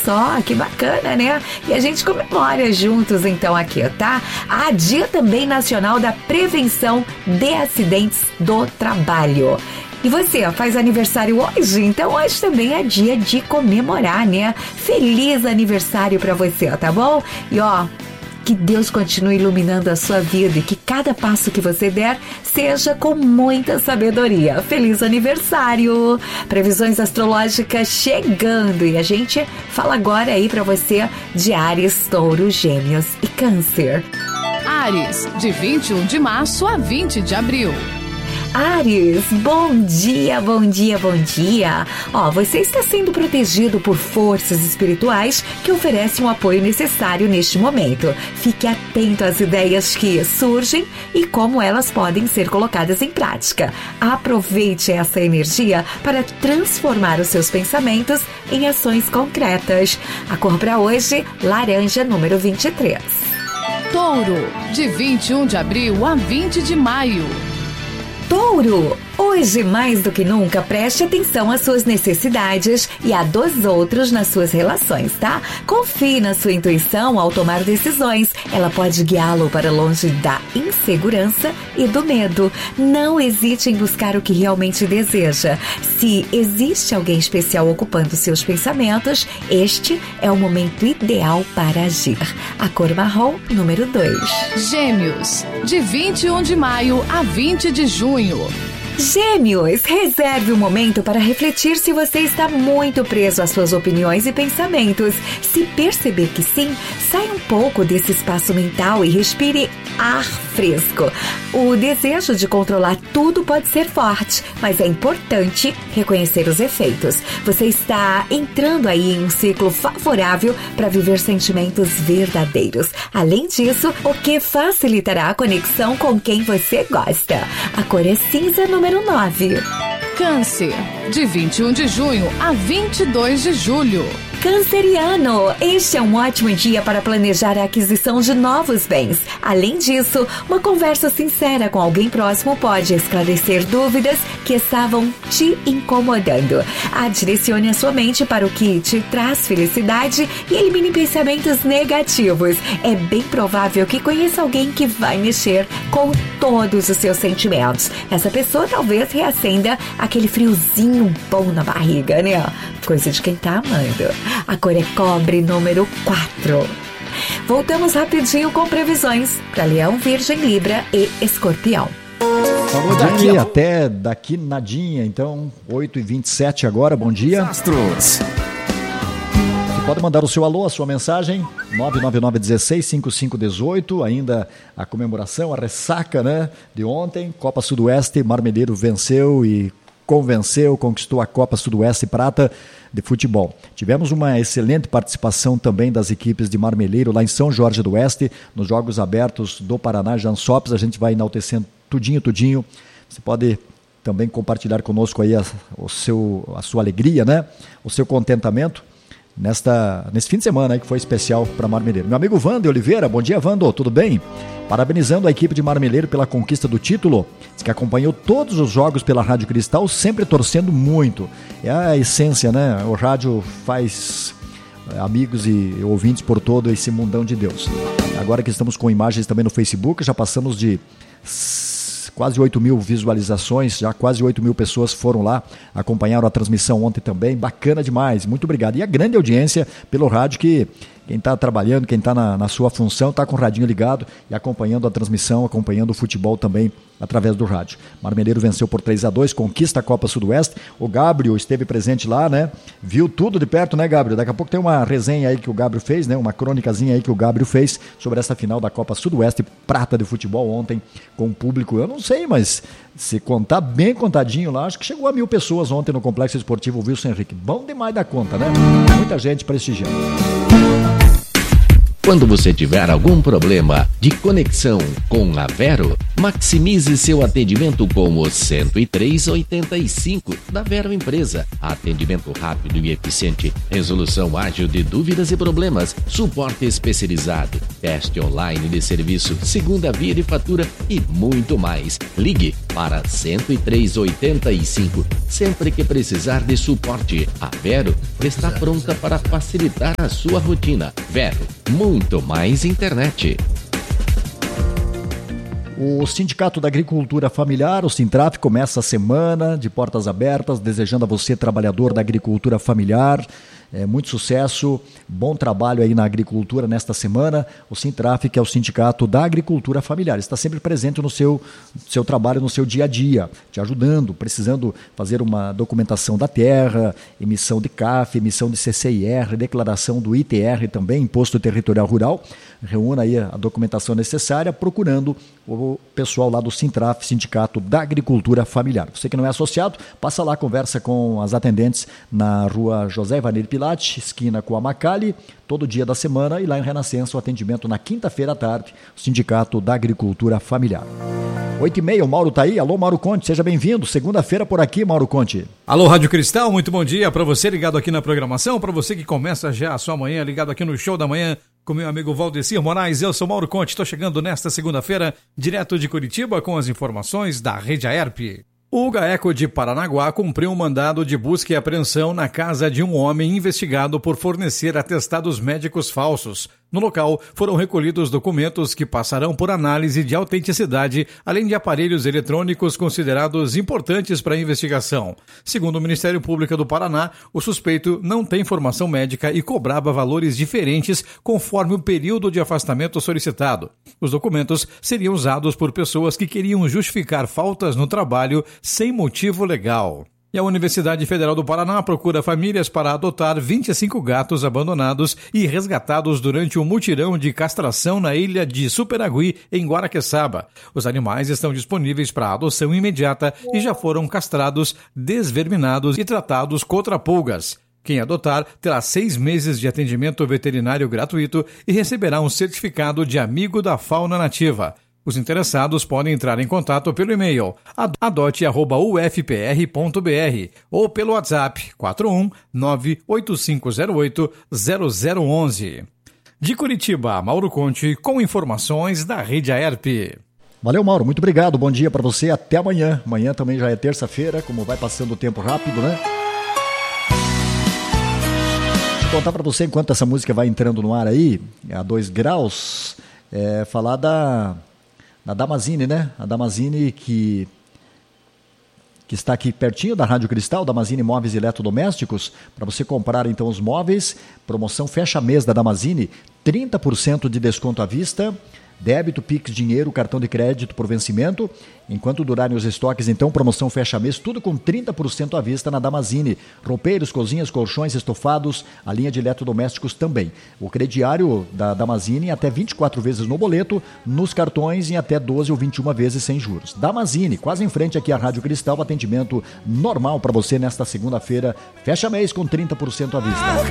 só, que bacana, né? E a gente comemora juntos então aqui, tá? Há Dia também Nacional da Prevenção de Acidentes do Trabalho. E você, faz aniversário hoje? Então hoje também é dia de comemorar, né? Feliz aniversário pra você, tá bom? E que Deus continue iluminando a sua vida e que cada passo que você der seja com muita sabedoria. Feliz aniversário! Previsões astrológicas chegando e a gente fala agora aí pra você de Áries, Touro, Gêmeos e Câncer. Áries, de 21 de março a 20 de abril. Áries, bom dia, bom dia, bom dia. Você está sendo protegido por forças espirituais que oferecem o apoio necessário neste momento. Fique atento às ideias que surgem e como elas podem ser colocadas em prática. Aproveite essa energia para transformar os seus pensamentos em ações concretas. A cor para hoje, laranja, número 23. Touro, de 21 de abril a 20 de maio. Touro, hoje mais do que nunca preste atenção às suas necessidades e à dos outros nas suas relações, tá? Confie na sua intuição ao tomar decisões. Ela pode guiá-lo para longe da insegurança e do medo. Não hesite em buscar o que realmente deseja. Se existe alguém especial ocupando seus pensamentos, este é o momento ideal para agir. A cor marrom, número 2. Gêmeos, de 21 de maio a 20 de junho. Gêmeos, reserve um momento para refletir se você está muito preso às suas opiniões e pensamentos. Se perceber que sim, saia um pouco desse espaço mental e respire ar fresco. O desejo de controlar tudo pode ser forte, mas é importante reconhecer os efeitos. Você está entrando aí em um ciclo favorável para viver sentimentos verdadeiros. Além disso, o que facilitará a conexão com quem você gosta. A cor é cinza, número 9. Câncer, de 21 de junho a 22 de julho. Canceriano, este é um ótimo dia para planejar a aquisição de novos bens. Além disso, uma conversa sincera com alguém próximo pode esclarecer dúvidas que estavam te incomodando. Direcione a sua mente para o que te traz felicidade e elimine pensamentos negativos. É bem provável que conheça alguém que vai mexer com todos os seus sentimentos. Essa pessoa talvez reacenda aquele friozinho bom na barriga, né? Coisa de quem tá amando. A cor é cobre, número 4. Voltamos rapidinho com previsões para Leão, Virgem, Libra e Escorpião. Falou até daqui nadinha, então 8h27 agora, bom dia. Astros. Você pode mandar o seu alô, a sua mensagem, 999165518, ainda a comemoração, a ressaca, né, de ontem, Copa Sudoeste, Marmeleiro venceu e conquistou a Copa Sudoeste Prata de futebol. Tivemos uma excelente participação também das equipes de Marmeleiro lá em São Jorge do Oeste, nos Jogos Abertos do Paraná, Jansopes. A gente vai enaltecendo tudinho. Você pode também compartilhar conosco aí a sua alegria, né? O seu contentamento nesse fim de semana aí que foi especial para Marmeleiro. Meu amigo Vando Oliveira, bom dia, Vando, tudo bem? Parabenizando a equipe de Marmeleiro pela conquista do título, diz que acompanhou todos os jogos pela Rádio Cristal, sempre torcendo muito. É a essência, né? O rádio faz amigos e ouvintes por todo esse mundão de Deus. Agora que estamos com imagens também no Facebook, já passamos de quase 8 mil visualizações, já quase 8 mil pessoas foram lá, acompanharam a transmissão ontem também, bacana demais, muito obrigado. E a grande audiência pelo rádio, que quem está trabalhando, quem está na sua função, está com o radinho ligado e acompanhando a transmissão, acompanhando o futebol também através do rádio. Marmeleiro venceu por 3-2, conquista a Copa Sudoeste. O Gabriel esteve presente lá, né? Viu tudo de perto, né, Gabriel? Daqui a pouco tem uma resenha aí que o Gabriel fez, né? Uma crônicazinha aí que o Gabriel fez sobre essa final da Copa Sudoeste Prata de futebol ontem com o público. Eu não sei, mas se contar bem contadinho lá, acho que chegou a 1.000 pessoas ontem no Complexo Esportivo Wilson Henrique. Bom demais da conta, né? Muita gente prestigiando. Quando você tiver algum problema de conexão com a Vero, maximize seu atendimento com o 10385 da Vero Empresa. Atendimento rápido e eficiente, resolução ágil de dúvidas e problemas, suporte especializado, teste online de serviço, segunda via de fatura e muito mais. Ligue para 103,85. Sempre que precisar de suporte, a Vero está pronta para facilitar a sua rotina. Vero, muito mais internet. O Sindicato da Agricultura Familiar, o Sintraf, começa a semana de portas abertas, desejando a você, trabalhador da agricultura familiar, muito sucesso, bom trabalho aí na agricultura nesta semana. O Sintraf, que é o Sindicato da Agricultura Familiar, está sempre presente no seu trabalho, no seu dia a dia, te ajudando, precisando fazer uma documentação da terra, emissão de CAF, emissão de CCIR, declaração do ITR também, Imposto Territorial Rural. Reúna aí a documentação necessária, procurando o pessoal lá do Sintraf, Sindicato da Agricultura Familiar. Você que não é associado, passa lá, conversa com as atendentes na rua José Ivanir Pilate, esquina com a Macali, todo dia da semana, e lá em Renascença o atendimento na quinta-feira à tarde, o Sindicato da Agricultura Familiar. 8h30, o Mauro tá aí. Alô, Mauro Conte, seja bem-vindo. Segunda-feira por aqui, Mauro Conte. Alô, Rádio Cristal, muito bom dia para você ligado aqui na programação, para você que começa já a sua manhã ligado aqui no Show da Manhã com meu amigo Valdecir Moraes. Eu sou Mauro Conte, estou chegando nesta segunda-feira direto de Curitiba com as informações da Rede Aerp. O GAECO de Paranaguá cumpriu um mandado de busca e apreensão na casa de um homem investigado por fornecer atestados médicos falsos. No local, foram recolhidos documentos que passarão por análise de autenticidade, além de aparelhos eletrônicos considerados importantes para a investigação. Segundo o Ministério Público do Paraná, o suspeito não tem formação médica e cobrava valores diferentes conforme o período de afastamento solicitado. Os documentos seriam usados por pessoas que queriam justificar faltas no trabalho sem motivo legal. E a Universidade Federal do Paraná procura famílias para adotar 25 gatos abandonados e resgatados durante um mutirão de castração na ilha de Superagui, em Guaraqueçaba. Os animais estão disponíveis para adoção imediata e já foram castrados, desverminados e tratados contra pulgas. Quem adotar terá 6 meses de atendimento veterinário gratuito e receberá um certificado de amigo da fauna nativa. Os interessados podem entrar em contato pelo e-mail adote@ufpr.br ou pelo WhatsApp 41985080011. De Curitiba, Mauro Conte, com informações da Rede Aerp. Valeu, Mauro, muito obrigado, bom dia para você, até amanhã. Amanhã também já é terça-feira, como vai passando o tempo rápido, né? Vou contar para você, enquanto essa música vai entrando no ar aí, a 2 graus, falar da Damazini, né? A Damazini que está aqui pertinho da Rádio Cristal, Damazini Móveis e Eletrodomésticos, para você comprar então os móveis, promoção fecha mês da Damazini, 30% de desconto à vista, débito, Pix, dinheiro, cartão de crédito por vencimento, enquanto durarem os estoques, então promoção fecha mês, tudo com 30% à vista na Damazini, roupeiros, cozinhas, colchões, estofados, a linha de eletrodomésticos também. O crediário da Damazini em até 24 vezes no boleto, nos cartões em até 12 ou 21 vezes sem juros. Damazini, quase em frente aqui à Rádio Cristal, atendimento normal para você nesta segunda-feira, fecha mês com 30% à vista.